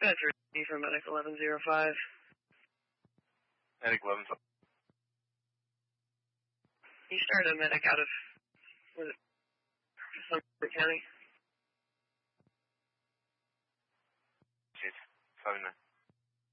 Bedford from Medic 1105. Medic 1105. You started a medic out of, was it Sumter County? Jeez, 5-9.